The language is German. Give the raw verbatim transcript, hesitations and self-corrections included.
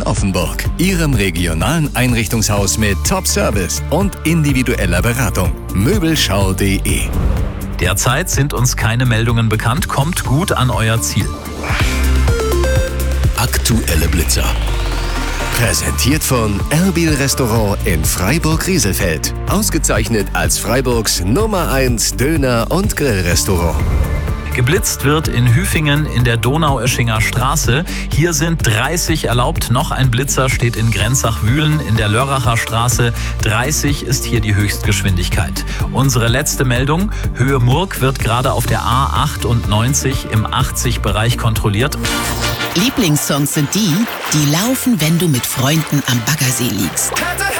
Offenburg, Ihrem regionalen Einrichtungshaus mit Top-Service und individueller Beratung. Möbelschau punkt de. Derzeit sind uns keine Meldungen bekannt. Kommt gut an euer Ziel. Aktuelle Blitzer. Präsentiert von Erbil Restaurant in Freiburg-Rieselfeld. Ausgezeichnet als Freiburgs Nummer eins Döner- und Grillrestaurant. Geblitzt wird in Hüfingen in der Donaueschinger Straße. Hier sind dreißig erlaubt. Noch ein Blitzer steht in Grenzach-Wühlen in der Lörracher Straße. dreißig ist hier die Höchstgeschwindigkeit. Unsere letzte Meldung. Höhe Murg wird gerade auf der A achtundneunzig im achtzig-Bereich kontrolliert. Lieblingssongs sind die, die laufen, wenn du mit Freunden am Baggersee liegst.